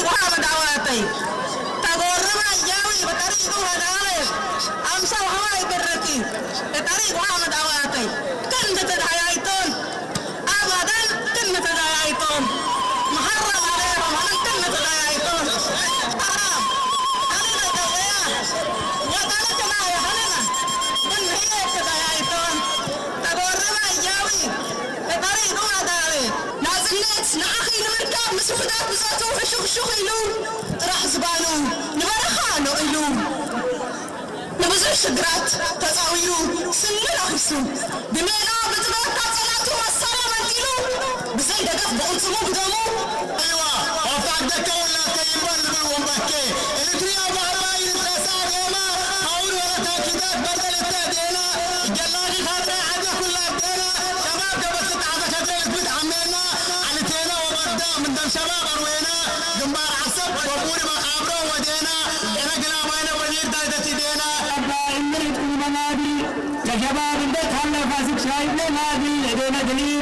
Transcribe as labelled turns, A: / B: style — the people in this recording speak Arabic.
A: بطريق وها مدعواتي تقول رمى ياوي بطريق وها دعواتي أمسا وهواي برتي بطريق وها مدعواتي كنت تدعيتون أبدا كنت تدعيتون محرم عليهم أنا كنت تدعيتون حرام أنا دويا وطنك معي أنا من هي تدعيتون تقول رمى ياوي بطريق وها دعواتي نازلت نأخي نمركب مسفدات بزاتو شخ إلو راح زبانو نبرخانو إلو نبزر شجرات تزاويرو سنين أخسو بمينا بتبقى تلاتو والسلام أنتلو بزي دقف بقنصمو بدمو
B: أيوة وفاق دكا ولا تيبان لبنهم بكي الاتريا بحراي التساق يما أول ولا تاكيدات بدل التهدينا جلالي خاطري عدنا كلها بدينا شباب دبس تعبك هدريك بتعملنا علتينا وبردا من دم شباب أروينا جنبار عصب وبوري مقابرو ودينا إنقنا باينا ودير دايدتي دينا
C: إمرت المنادي كشباب البيت هلا فاسق شايف لنادي لدينا دليل